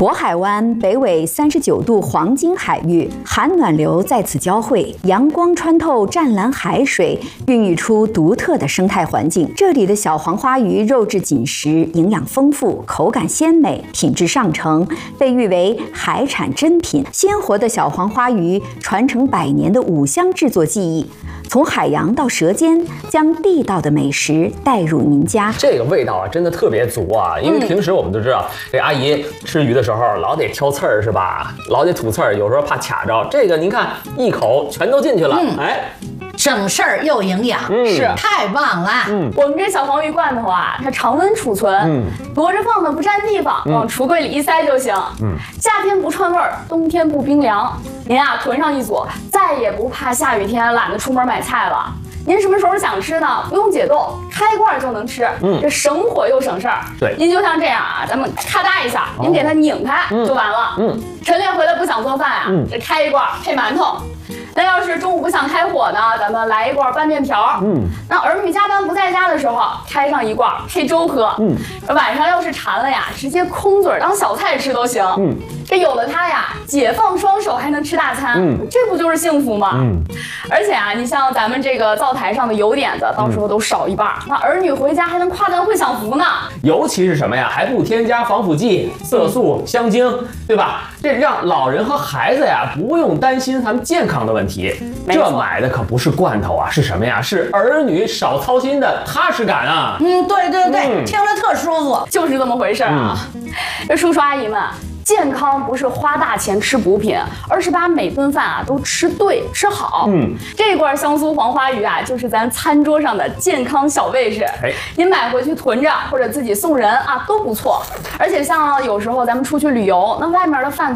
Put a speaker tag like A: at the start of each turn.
A: 渤海湾北纬39度黄金海域，寒暖流在此交汇，阳光穿透湛蓝海水，孕育出独特的生态环境。这里的小黄花鱼肉质紧实，营养丰富，口感鲜美，品质上乘，被誉为海产珍品。鲜活的小黄花鱼传承100年的五香制作技艺。 从海洋到舌尖，将地道的美食带入您家。
B: 这个味道啊，真的特别足啊！因为平时我们都知道，这阿姨吃鱼的时候老得挑刺儿是吧？老得吐刺儿，有时候怕卡着。这个您看，一口全都进去了，哎。
C: 省事儿又营养，
D: 是
C: 太棒了。
D: 我们这小黄鱼罐头啊，它常温储存，躲着放的不占地方，往橱柜里一塞就行。夏天不串味儿，冬天不冰凉。您啊囤上一组，再也不怕下雨天懒得出门买菜了。您什么时候想吃呢？不用解冻，开罐就能吃。这省火又省事儿。
B: 对，
D: 您就像这样啊，咱们咔嗒一下，您给它拧开就完了。晨练回来不想做饭啊，这开一罐配馒头。 那要是中午不想开火呢，咱们来一罐拌面条。那儿女加班不在家的时候，开上一罐配粥喝。晚上要是馋了呀，直接空嘴当小菜吃都行。这有了它呀，解放双手还能吃大餐。这不就是幸福吗？而且啊，你像咱们这个灶台上的油点子，到时候都少一半。那儿女回家还能夸咱会享福呢。
B: 尤其是什么呀？还不添加防腐剂、色素、香精，对吧？这让老人和孩子呀不用担心咱们健康的问题。这买的可不是罐头啊，是什么呀？是儿女少操心的踏实感啊！
C: 对对对，听着特舒服，
D: 就是这么回事啊。这叔叔阿姨们。 健康不是花大钱吃补品，而是把每顿饭啊都吃对吃好。这罐香酥黄花鱼啊，就是咱餐桌上的健康小卫士。您买回去囤着，或者自己送人啊都不错。而且像有时候咱们出去旅游，那外面的饭